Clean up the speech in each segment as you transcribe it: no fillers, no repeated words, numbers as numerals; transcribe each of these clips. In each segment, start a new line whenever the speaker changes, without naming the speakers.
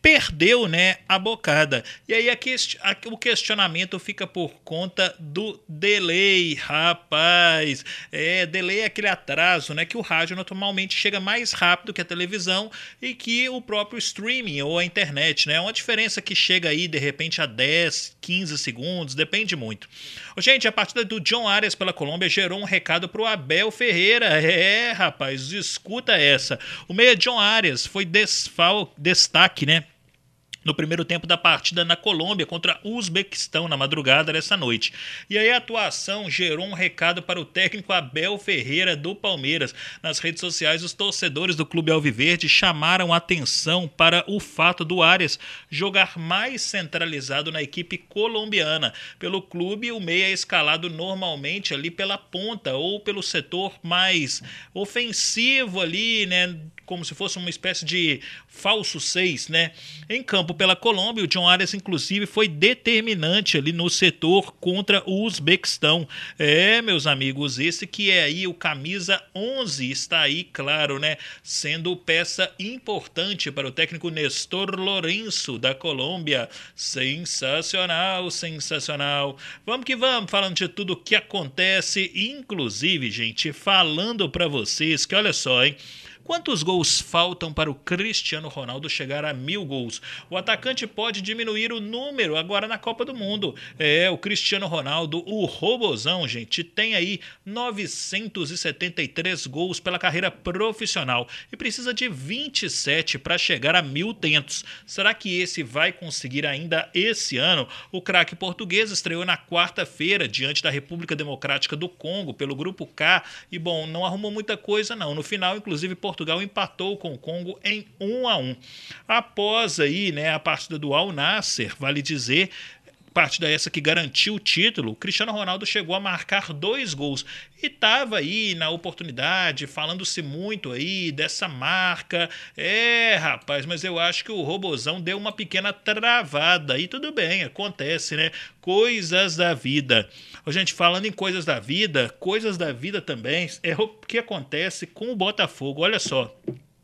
perdeu, né, a bocada. E aí o questionamento fica por conta do delay, rapaz. Delay é aquele atraso, né, que o rádio normalmente chega mais rápido que a televisão e que o próprio streaming ou a internet, né? É uma diferença que chega aí de repente a 10, 15 segundos, depende muito. Gente, a partida do John Arias pela Colômbia gerou um recado pro Abel Ferreira. Rapaz, escuta essa. O meia John Arias foi destaque, né, no primeiro tempo da partida na Colômbia contra o Uzbequistão na madrugada dessa noite. E aí a atuação gerou um recado para o técnico Abel Ferreira do Palmeiras. Nas redes sociais, os torcedores do Clube Alviverde chamaram atenção para o fato do Arias jogar mais centralizado na equipe colombiana. Pelo clube, o meia é escalado normalmente ali pela ponta ou pelo setor mais ofensivo ali, né, como se fosse uma espécie de falso 6, né? Em campo pela Colômbia, o John Arias, inclusive, foi determinante ali no setor contra o Uzbequistão. Meus amigos, esse que é aí o camisa 11, está aí, claro, né? Sendo peça importante para o técnico Néstor Lourenço, da Colômbia. Sensacional, sensacional. Vamos que vamos, falando de tudo o que acontece, inclusive, gente, falando para vocês que, olha só, hein? Quantos gols faltam para o Cristiano Ronaldo chegar a 1000 gols? O atacante pode diminuir o número agora na Copa do Mundo. O Cristiano Ronaldo, o robozão, gente, tem aí 973 gols pela carreira profissional e precisa de 27 para chegar a 1000 tentos. Será que esse vai conseguir ainda esse ano? O craque português estreou na quarta-feira diante da República Democrática do Congo pelo Grupo K e, bom, não arrumou muita coisa não. No final, inclusive, Portugal empatou com o Congo em 1-1. Após aí, né, a partida do Al Nassr, vale dizer, partida essa que garantiu o título, o Cristiano Ronaldo chegou a marcar 2 gols e estava aí na oportunidade, falando-se muito aí dessa marca. Rapaz, mas eu acho que o robozão deu uma pequena travada e tudo bem, acontece, né? Coisas da vida. Gente, falando em coisas da vida também é o que acontece com o Botafogo. Olha só.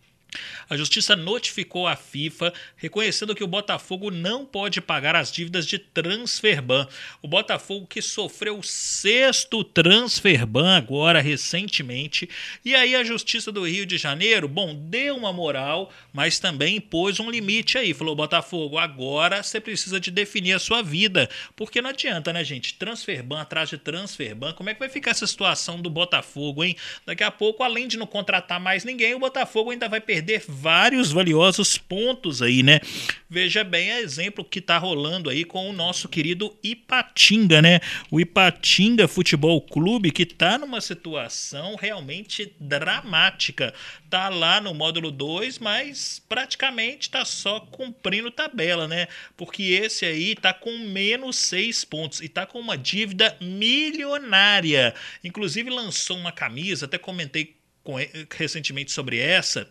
A Justiça notificou a FIFA, reconhecendo que o Botafogo não pode pagar as dívidas de Transferban. O Botafogo que sofreu o 6º Transferban agora, recentemente. E aí a Justiça do Rio de Janeiro, bom, deu uma moral, mas também impôs um limite aí. Falou, Botafogo, agora você precisa de definir a sua vida. Porque não adianta, né, gente? Transferban atrás de Transferban. Como é que vai ficar essa situação do Botafogo, hein? Daqui a pouco, além de não contratar mais ninguém, o Botafogo ainda vai perder vários valiosos pontos aí, né? Veja bem, é exemplo que tá rolando aí com o nosso querido Ipatinga, né? O Ipatinga Futebol Clube, que tá numa situação realmente dramática. Tá lá no módulo 2, mas praticamente tá só cumprindo tabela, né? Porque esse aí tá com menos 6 pontos e tá com uma dívida milionária. Inclusive lançou uma camisa, até comentei recentemente sobre essa,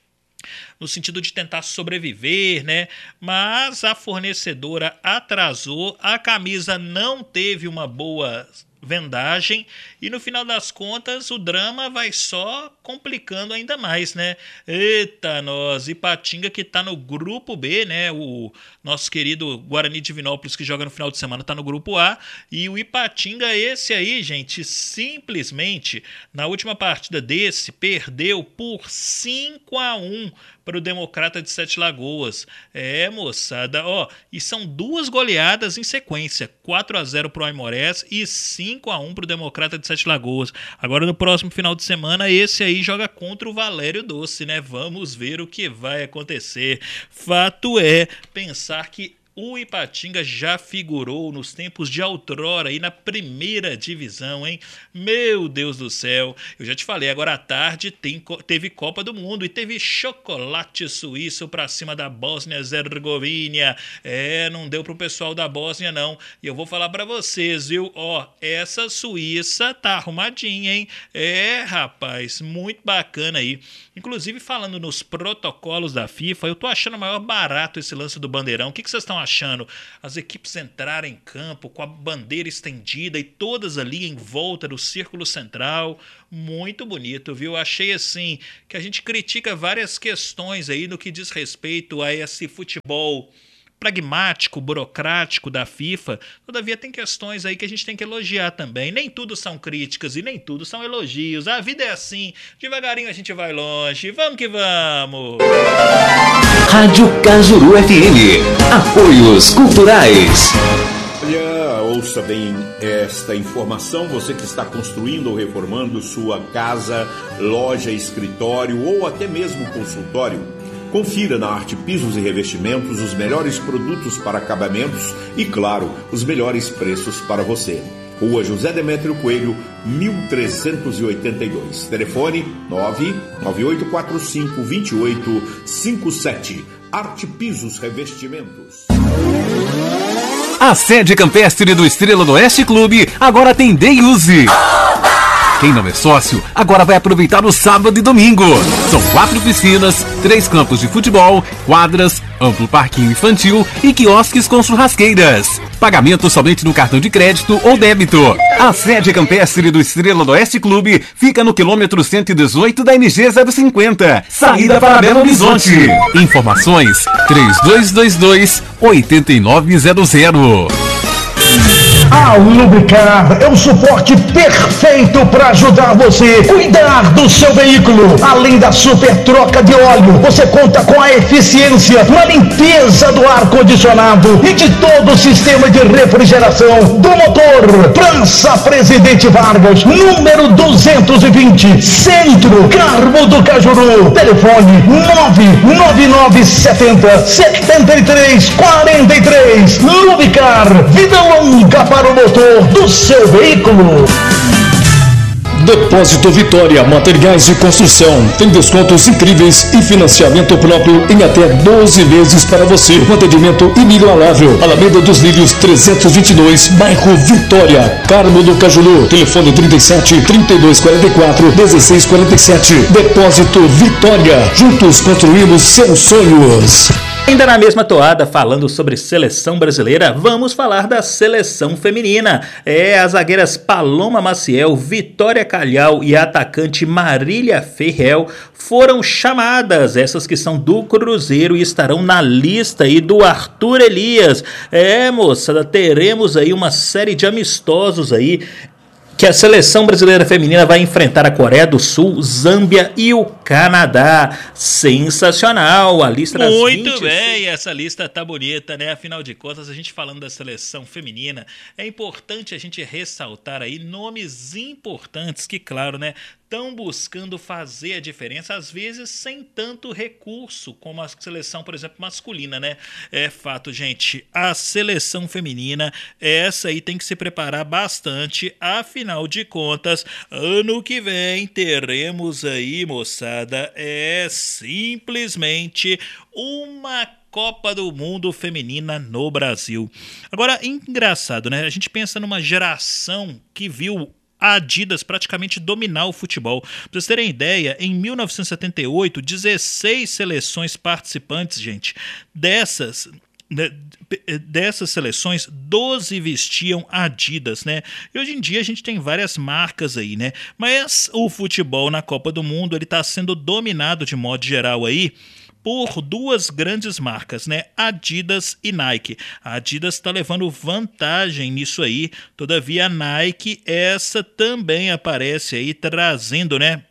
no sentido de tentar sobreviver, né? Mas a fornecedora atrasou, a camisa não teve uma boa vendagem e no final das contas o drama vai só complicando ainda mais, né? Eita, nós, Ipatinga que tá no grupo B, né? O nosso querido Guarani de Divinópolis que joga no final de semana tá no grupo A e o Ipatinga esse aí, gente, simplesmente na última partida desse perdeu por 5-1 para o Democrata de Sete Lagoas. Moçada, ó, e são 2 goleadas em sequência, 4-0 para o Aimorés e 5-1 para o Democrata de Sete Lagoas. Agora no próximo final de semana esse aí joga contra o Valério Doce, né? Vamos ver o que vai acontecer. Fato é pensar que o Ipatinga já figurou nos tempos de outrora aí na primeira divisão, hein? Meu Deus do céu. Eu já te falei, agora à tarde teve Copa do Mundo e teve chocolate suíço pra cima da Bósnia-Herzegovina. Não deu pro pessoal da Bósnia, não. E eu vou falar pra vocês, viu? Ó, essa Suíça tá arrumadinha, hein? Rapaz, muito bacana aí. Inclusive, falando nos protocolos da FIFA, eu tô achando maior barato esse lance do bandeirão. O que vocês estão achando? As equipes entraram em campo com a bandeira estendida e todas ali em volta do círculo central. Muito bonito, viu? Achei assim que a gente critica várias questões aí no que diz respeito a esse futebol pragmático, burocrático da FIFA. Todavia tem questões aí que a gente tem que elogiar também. Nem tudo são críticas e nem tudo são elogios. A vida é assim, devagarinho a gente vai longe. Vamos que vamos!
Rádio Cajuru FM. Apoios culturais.
Olha, ouça bem esta informação. Você que está construindo ou reformando sua casa, loja, escritório ou até mesmo consultório, confira na Arte Pisos e Revestimentos os melhores produtos para acabamentos e, claro, os melhores preços para você. Rua José Demétrio Coelho, 1382. Telefone 998452857. Arte Pisos Revestimentos.
A sede campestre do Estrela do Oeste Clube agora tem Day Use. Quem não é sócio, agora vai aproveitar o sábado e domingo. São 4 piscinas, 3 campos de futebol, quadras, amplo parquinho infantil e quiosques com churrasqueiras. Pagamento somente no cartão de crédito ou débito. A sede campestre do Estrela do Oeste Clube fica no quilômetro 118 da NG 050, saída para Belo Horizonte. Informações 3222-8900.
A Lubricar é o suporte perfeito para ajudar você a cuidar do seu veículo. Além da super troca de óleo, você conta com a eficiência na limpeza do ar-condicionado e de todo o sistema de refrigeração do motor. Praça Presidente Vargas, número 220, Centro, Carmo do Cajuru. Telefone 99970-7343. Lubricar, vida longa para o motor do seu veículo.
Depósito Vitória, materiais de construção. Tem descontos incríveis e financiamento próprio em até 12 vezes para você. Um atendimento inigualável. Alameda dos Lírios 322, bairro Vitória, Carmo do Cajuru. Telefone 37 3244 1647. Depósito Vitória. Juntos construímos seus sonhos.
Ainda na mesma toada, falando sobre seleção brasileira, vamos falar da seleção feminina. As zagueiras Paloma Maciel, Vitória Calhau e a atacante Marília Ferrell foram chamadas, essas que são do Cruzeiro e estarão na lista aí do Arthur Elias. Moçada, teremos aí uma série de amistosos aí que a seleção brasileira feminina vai enfrentar a Coreia do Sul, Zâmbia e o Canadá. Sensacional, a lista das 26... Muito bem, essa lista tá bonita, né? Afinal de contas, a gente falando da seleção feminina, é importante a gente ressaltar aí nomes importantes que, claro, né, estão buscando fazer a diferença, às vezes sem tanto recurso como a seleção, por exemplo, masculina, né? É fato, gente, a seleção feminina, essa aí tem que se preparar bastante, afinal de contas, ano que vem teremos aí, moçada, simplesmente uma Copa do Mundo feminina no Brasil. Agora, engraçado, né? A gente pensa numa geração que viu a Adidas praticamente dominar o futebol. Para vocês terem ideia, em 1978, 16 seleções participantes, gente, dessas seleções, 12 vestiam Adidas, né? E hoje em dia a gente tem várias marcas aí, né? Mas o futebol na Copa do Mundo, ele está sendo dominado de modo geral aí por duas grandes marcas, né? Adidas e Nike. A Adidas está levando vantagem nisso aí, todavia a Nike, essa também aparece aí trazendo, né?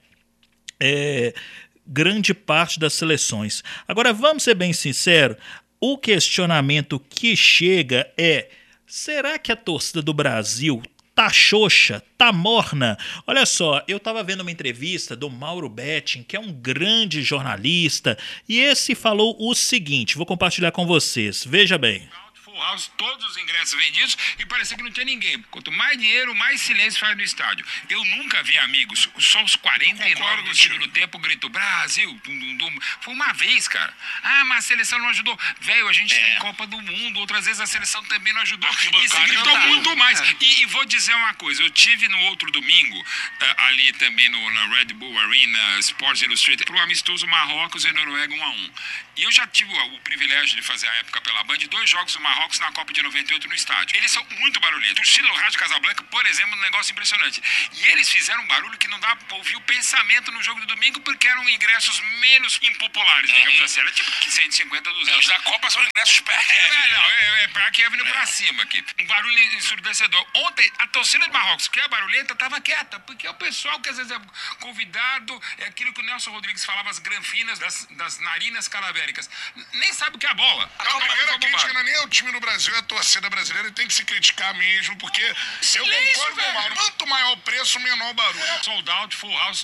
Grande parte das seleções. Agora, vamos ser bem sinceros, o questionamento que chega será que a torcida do Brasil tá xoxa, tá morna? Olha só, eu tava vendo uma entrevista do Mauro Betting, que é um grande jornalista, e esse falou o seguinte, vou compartilhar com vocês, veja bem.
House, todos os ingressos vendidos e parecia que não tinha ninguém. Quanto mais dinheiro, mais silêncio faz no estádio. Eu nunca vi, amigos, só os 49 do segundo tempo grito Brasil, foi uma vez, cara. Ah, mas a seleção não ajudou. Velho, a gente tem Copa do Mundo, outras vezes a seleção também não ajudou. E se gritou muito mais. E vou dizer uma coisa, eu tive no outro domingo, ali também na Red Bull Arena, Sports Illustrated, pro amistoso Marrocos e Noruega 1-1. E eu já tive o privilégio de fazer a época pela Band, 2 jogos do Marrocos na Copa de 98 no estádio. Eles são muito barulhentos. O estilo Rádio Casablanca, por exemplo, um negócio impressionante. E eles fizeram um barulho que não dá pra ouvir o pensamento no jogo do domingo, porque eram ingressos menos impopulares, digamos assim. Era tipo 150, 200. Os da Copa são ingressos perto. Pra que é vindo pra cima aqui. Um barulho ensurdecedor. Ontem, a torcida de Marrocos, que é barulhenta, tava quieta, porque é o pessoal que às vezes é convidado, é aquilo que o Nelson Rodrigues falava, as granfinas das narinas calavéricas. Nem sabe o que é a bola.
A primeira crítica não é nem ao time do Brasil, é a torcida brasileira, e tem que se criticar mesmo, porque eu concordo com o Mauro. Quanto maior o preço, menor o barulho.
Sold out, full house.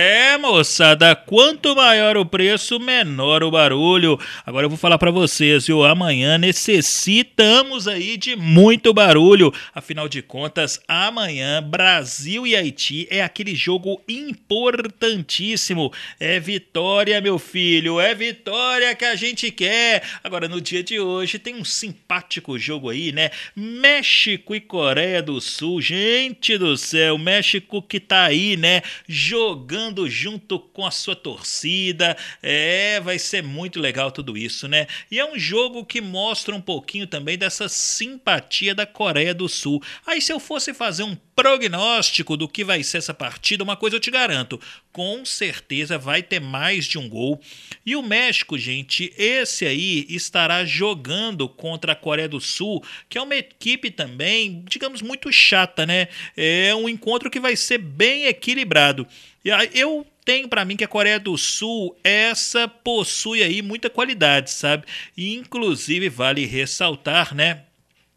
Moçada, quanto maior o preço, menor o barulho. Agora eu vou falar pra vocês, viu? Amanhã necessitamos aí de muito barulho. Afinal de contas, amanhã, Brasil e Haiti é aquele jogo importantíssimo. É vitória, meu filho, é vitória que a gente quer. Agora, no dia de hoje, tem um simpático jogo aí, né? México e Coreia do Sul. Gente do céu, México que tá aí, né? Jogando junto com a sua torcida, vai ser muito legal tudo isso, né? E é um jogo que mostra um pouquinho também dessa simpatia da Coreia do Sul. Aí se eu fosse fazer um prognóstico do que vai ser essa partida, uma coisa eu te garanto, com certeza vai ter mais de um gol. E o México, gente, esse aí estará jogando contra a Coreia do Sul, que é uma equipe também, digamos, muito chata, né? É um encontro que vai ser bem equilibrado. E aí eu tenho pra mim que a Coreia do Sul, essa possui aí muita qualidade, sabe? E, inclusive, vale ressaltar, né,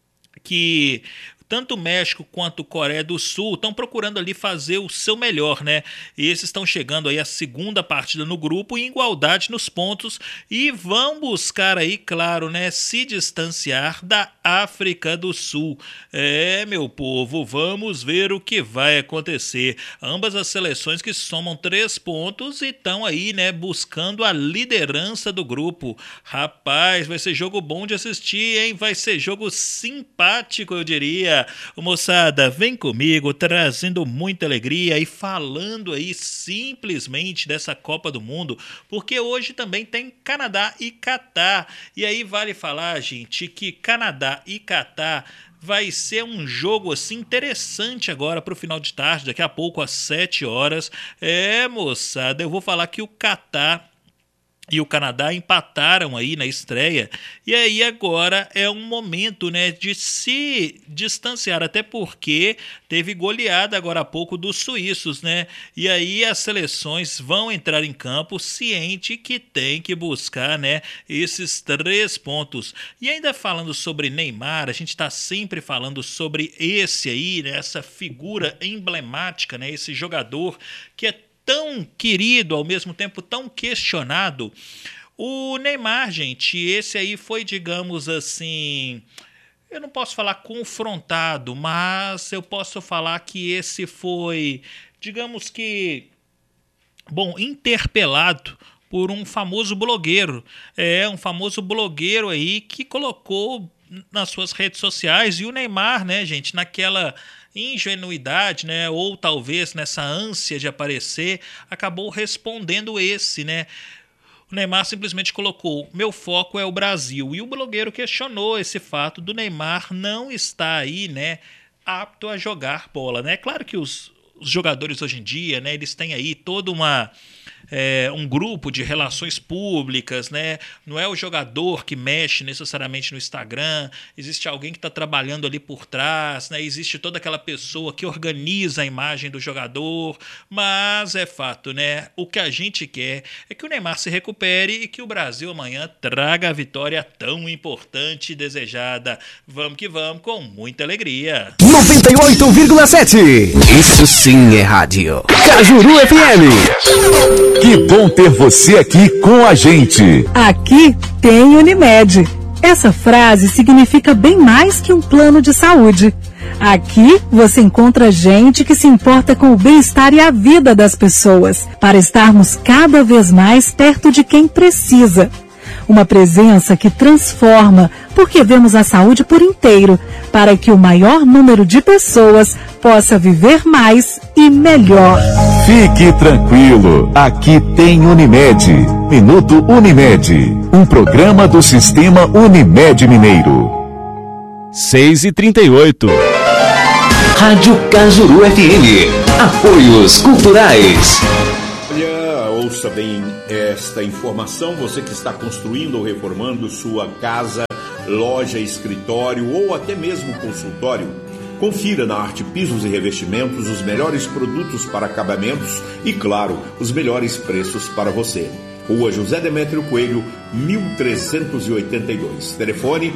que tanto o México quanto a Coreia do Sul estão procurando ali fazer o seu melhor, né? E esses estão chegando aí à segunda partida no grupo em igualdade nos pontos e vão buscar aí, claro, né, se distanciar da África do Sul. Meu povo, vamos ver o que vai acontecer. Ambas as seleções que somam 3 pontos e estão aí, né, buscando a liderança do grupo. Rapaz, vai ser jogo bom de assistir, hein? Vai ser jogo simpático, eu diria. Moçada, vem comigo, trazendo muita alegria e falando aí simplesmente dessa Copa do Mundo, porque hoje também tem Canadá e Catar. E aí vale falar, gente, que Canadá e Catar vai ser um jogo assim interessante agora para o final de tarde, daqui a pouco às 7 horas. Moçada, eu vou falar que o Catar e o Canadá empataram aí na estreia, e aí agora é um momento, né, de se distanciar, até porque teve goleada agora há pouco dos suíços, né, e aí as seleções vão entrar em campo ciente que tem que buscar, né, esses 3 pontos. E ainda falando sobre Neymar, a gente está sempre falando sobre esse aí, né, essa figura emblemática, né, esse jogador que é tão querido, ao mesmo tempo tão questionado. O Neymar, gente, esse aí foi, digamos assim, eu não posso falar confrontado, mas eu posso falar que esse foi, digamos que, interpelado por um famoso blogueiro. Um famoso blogueiro aí que colocou nas suas redes sociais, e o Neymar, né, gente, naquela ingenuidade, né, ou talvez nessa ânsia de aparecer, acabou respondendo né? O Neymar simplesmente colocou: meu foco é o Brasil. E o blogueiro questionou esse fato do Neymar não estar aí, né, apto a jogar bola, né? Claro que os jogadores hoje em dia, né, eles têm aí toda um grupo de relações públicas, né? Não é o jogador que mexe necessariamente no Instagram, existe alguém que está trabalhando ali por trás, né? Existe toda aquela pessoa que organiza a imagem do jogador, mas é fato, né? O que a gente quer é que o Neymar se recupere e que o Brasil amanhã traga a vitória tão importante e desejada. Vamos que vamos, com muita alegria.
98,7. Isso sim é rádio. Cajuru FM. Que bom ter você aqui com a gente.
Aqui tem Unimed. Essa frase significa bem mais que um plano de saúde. Aqui você encontra gente que se importa com o bem-estar e a vida das pessoas, para estarmos cada vez mais perto de quem precisa. Uma presença que transforma, porque vemos a saúde por inteiro, para que o maior número de pessoas possa viver mais e melhor.
Fique tranquilo, aqui tem Unimed. Minuto Unimed, um programa do Sistema Unimed Mineiro.
6h38.
Rádio Cajuru FM. Apoios Culturais.
Olha, ouça bem esta informação. Você que está construindo ou reformando sua casa, loja, escritório ou até mesmo consultório, confira na Arte Pisos e Revestimentos os melhores produtos para acabamentos e, claro, os melhores preços para você. Rua José Demétrio Coelho, 1382. Telefone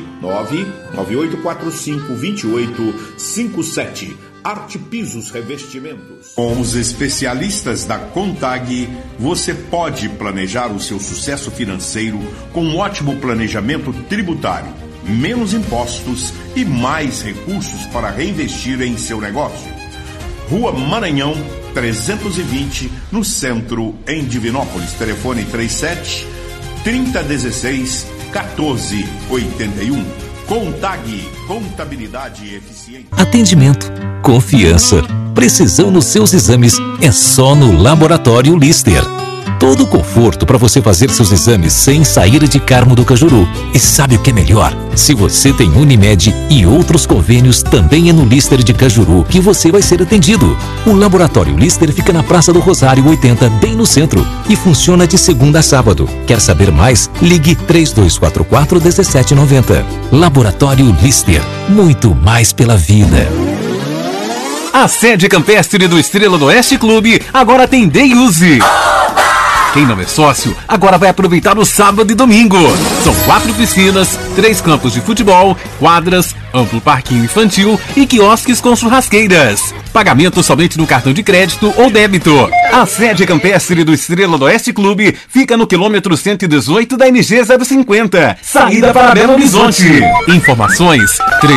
998452857. Arte Pisos Revestimentos.
Com os especialistas da Contag, você pode planejar o seu sucesso financeiro com um ótimo planejamento tributário, menos impostos e mais recursos para reinvestir em seu negócio. Rua Maranhão, 320, no centro, em Divinópolis. Telefone 37 3016 1481. Contag, contabilidade eficiente.
Atendimento, confiança, precisão nos seus exames é só no Laboratório Lister. Todo o conforto para você fazer seus exames sem sair de Carmo do Cajuru. E sabe o que é melhor? Se você tem Unimed e outros convênios, também é no Lister de Cajuru que você vai ser atendido. O Laboratório Lister fica na Praça do Rosário 80, bem no centro, e funciona de segunda a sábado. Quer saber mais? Ligue 3244-1790. Laboratório Lister, muito mais pela vida.
A sede campestre do Estrela do Oeste Clube agora tem Day Use. Quem não é sócio, agora vai aproveitar o sábado e domingo. São 4 piscinas, 3 campos de futebol, quadras, amplo parquinho infantil e quiosques com churrasqueiras. Pagamento somente no cartão de crédito ou débito. A sede campestre do Estrela do Oeste Clube fica no quilômetro 118 da MG 050, saída para Belo Horizonte. Informações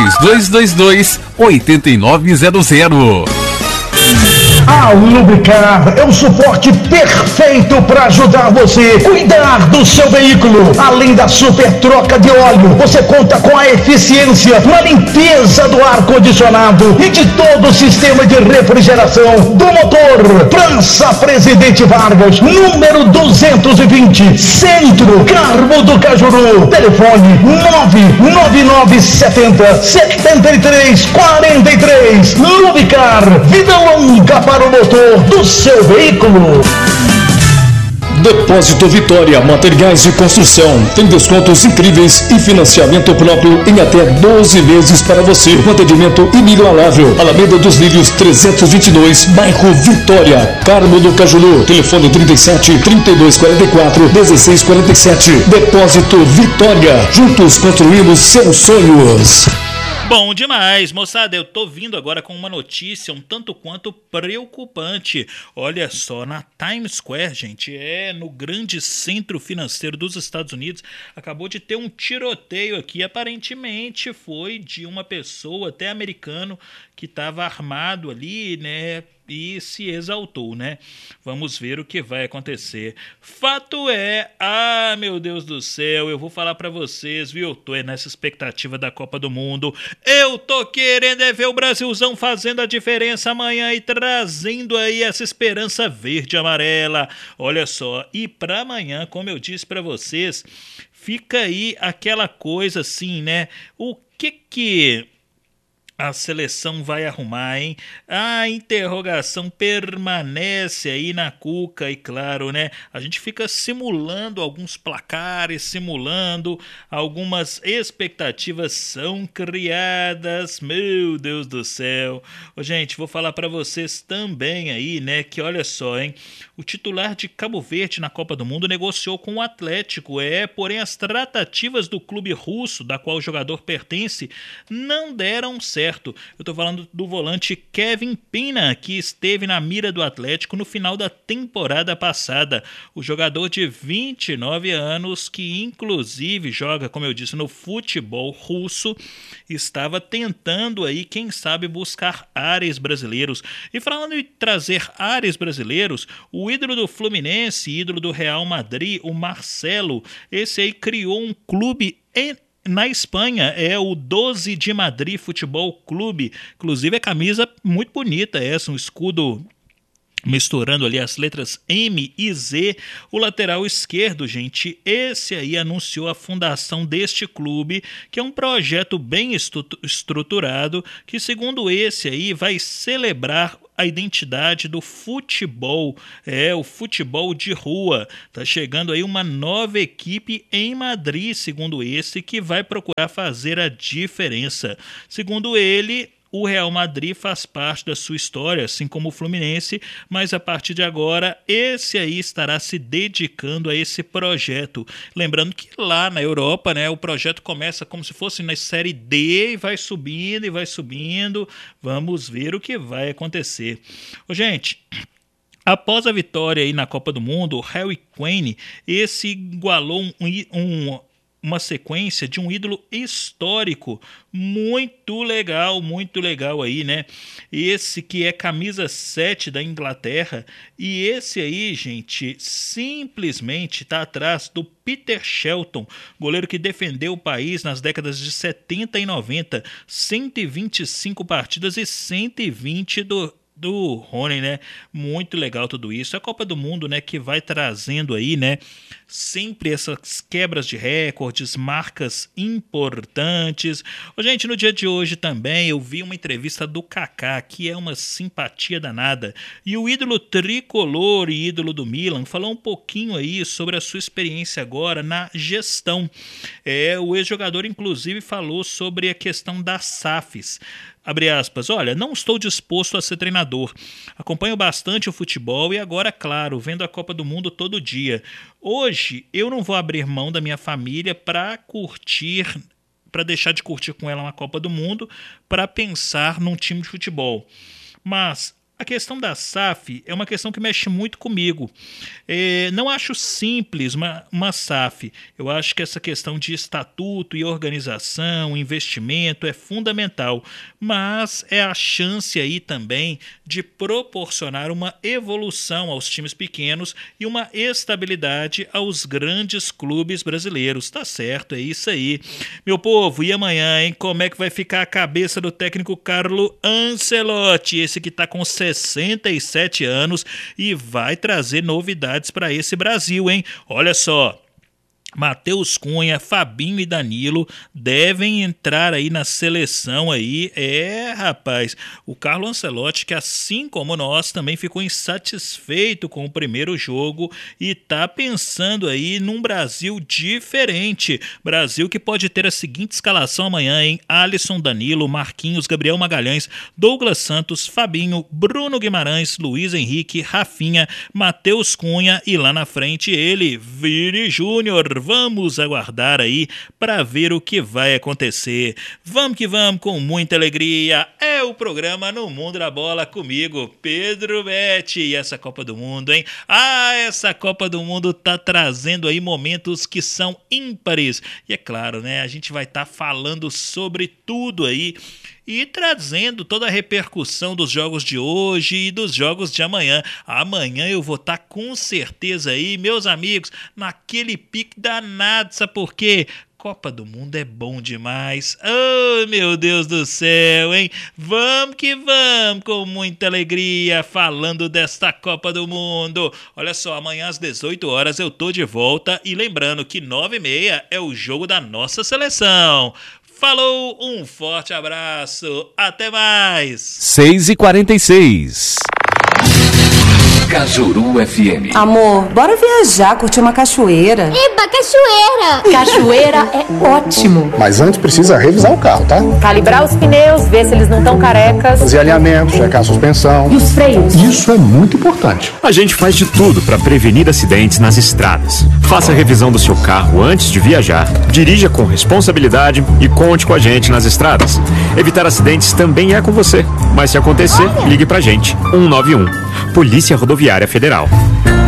3222-8900.
A Lubricar é o suporte perfeito para ajudar você a cuidar do seu veículo. Além da super troca de óleo, você conta com a eficiência na limpeza do ar-condicionado e de todo o sistema de refrigeração do motor. Praça Presidente Vargas, número 220, Centro, Carmo do Cajuru. Telefone 99970-7343. Lubricar, vida longa para o motor do seu veículo.
Depósito Vitória, materiais de construção. Tem descontos incríveis e financiamento próprio em até 12 vezes para você. Um atendimento inigualável. Alameda dos Lírios 322, bairro Vitória, Carmo do Cajuru. Telefone 37 3244 1647. Depósito Vitória. Juntos construímos seus sonhos.
Bom demais, moçada, eu tô vindo agora com uma notícia um tanto quanto preocupante. Olha só, na Times Square, gente, no grande centro financeiro dos Estados Unidos, acabou de ter um tiroteio aqui, aparentemente foi de uma pessoa, até americano, que estava armado ali, né, e se exaltou, né? Vamos ver o que vai acontecer. Fato é, meu Deus do céu, eu vou falar pra vocês, viu? Eu tô nessa expectativa da Copa do Mundo. Eu tô querendo ver o Brasilzão fazendo a diferença amanhã e trazendo aí essa esperança verde e amarela. Olha só, e pra amanhã, como eu disse pra vocês, fica aí aquela coisa assim, né? O que a seleção vai arrumar, hein? A interrogação permanece aí na cuca e, claro, né? A gente fica simulando alguns placares, simulando algumas expectativas são criadas. Meu Deus do céu. Ô, gente, vou falar para vocês também aí, né? Que olha só, hein? O titular de Cabo Verde na Copa do Mundo negociou com o Atlético, porém as tratativas do clube russo, da qual o jogador pertence, não deram certo. certo. Eu estou falando do volante Kevin Pina, que esteve na mira do Atlético no final da temporada passada. O jogador de 29 anos, que inclusive joga, como eu disse, no futebol russo, estava tentando aí, quem sabe, buscar ares brasileiros. E falando em trazer ares brasileiros, o ídolo do Fluminense, ídolo do Real Madrid, o Marcelo, esse aí criou um clube na Espanha, é o 12 de Madrid Futebol Clube. Inclusive a camisa muito bonita, essa, um escudo misturando ali as letras M e Z. O lateral esquerdo, gente, esse aí anunciou a fundação deste clube, que é um projeto bem estruturado, que segundo esse aí vai celebrar a identidade do futebol, o futebol de rua. Tá chegando aí uma nova equipe em Madrid, segundo esse, que vai procurar fazer a diferença. Segundo ele, o Real Madrid faz parte da sua história, assim como o Fluminense, mas a partir de agora, esse aí estará se dedicando a esse projeto. Lembrando que lá na Europa, né, o projeto começa como se fosse na Série D e vai subindo e vai subindo. Vamos ver o que vai acontecer. Gente, após a vitória aí na Copa do Mundo, o Harry Kane, esse igualou uma sequência de um ídolo histórico muito legal aí, né? Esse que é camisa 7 da Inglaterra, e esse aí, gente, simplesmente está atrás do Peter Shilton, goleiro que defendeu o país nas décadas de 70 e 90, 125 partidas e 120 do Rony, né? Muito legal tudo isso. A Copa do Mundo, né, que vai trazendo aí, né, sempre essas quebras de recordes, marcas importantes. Gente, no dia de hoje também eu vi uma entrevista do Kaká, que é uma simpatia danada, e o ídolo tricolor e ídolo do Milan falou um pouquinho aí sobre a sua experiência agora na gestão. O ex-jogador inclusive falou sobre a questão das SAFs. Abre aspas, olha, não estou disposto a ser treinador. Acompanho bastante o futebol e agora, claro, vendo a Copa do Mundo todo dia. Hoje, eu não vou abrir mão da minha família para deixar de curtir com ela uma Copa do Mundo, para pensar num time de futebol. Mas a questão da SAF é uma questão que mexe muito comigo. Não acho simples uma SAF. Eu acho que essa questão de estatuto e organização, investimento é fundamental. Mas é a chance aí também de proporcionar uma evolução aos times pequenos e uma estabilidade aos grandes clubes brasileiros. Tá certo, é isso aí. Meu povo, e amanhã, hein? Como é que vai ficar a cabeça do técnico Carlo Ancelotti? Esse que tá com 67 anos e vai trazer novidades para esse Brasil, hein? Olha só, Matheus Cunha, Fabinho e Danilo devem entrar aí na seleção aí. Rapaz, o Carlo Ancelotti, que assim como nós, também ficou insatisfeito com o primeiro jogo e tá pensando aí num Brasil diferente. Brasil que pode ter a seguinte escalação amanhã, hein? Alisson, Danilo, Marquinhos, Gabriel Magalhães, Douglas Santos, Fabinho, Bruno Guimarães, Luiz Henrique, Rafinha, Matheus Cunha e lá na frente ele, Vini Júnior. Vamos aguardar aí para ver o que vai acontecer. Vamos que vamos, com muita alegria. É o programa No Mundo da Bola comigo, Pedro Betti. E essa Copa do Mundo, hein? Essa Copa do Mundo tá trazendo aí momentos que são ímpares. E é claro, né? A gente vai estar falando sobre tudo aí e trazendo toda a repercussão dos jogos de hoje e dos jogos de amanhã. Amanhã eu vou estar com certeza aí, meus amigos, naquele pique danado, sabe por quê? Copa do Mundo é bom demais. Oh, meu Deus do céu, hein? Vamos que vamos, com muita alegria, falando desta Copa do Mundo. Olha só, amanhã às 18 horas eu tô de volta e lembrando que 9h30 é o jogo da nossa seleção. Falou, um forte abraço, até mais.
6h46.
Cajuru FM.
Amor, bora viajar, curtir uma cachoeira.
Eba, cachoeira!
Cachoeira é ótimo.
Mas antes precisa revisar o carro, tá?
Calibrar os pneus, ver se eles não estão carecas.
Fazer alinhamento, checar a suspensão.
E os freios?
Isso é muito importante. bastante.
A gente faz de tudo para prevenir acidentes nas estradas. Faça a revisão do seu carro antes de viajar, dirija com responsabilidade e conte com a gente nas estradas. Evitar acidentes também é com você, mas se acontecer, ligue pra gente, 191. Polícia Rodoviária Federal.